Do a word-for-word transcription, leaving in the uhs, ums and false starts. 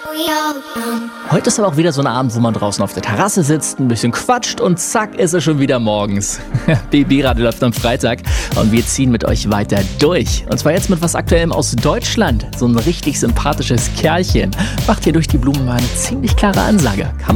Heute ist aber auch wieder so ein Abend, wo man draußen auf der Terrasse sitzt, ein bisschen quatscht und zack ist es schon wieder morgens. B B-Radio läuft am Freitag und wir ziehen mit euch weiter durch. Und zwar jetzt mit was Aktuellem aus Deutschland. So ein richtig sympathisches Kerlchen macht hier durch die Blumen mal eine ziemlich klare Ansage. Kann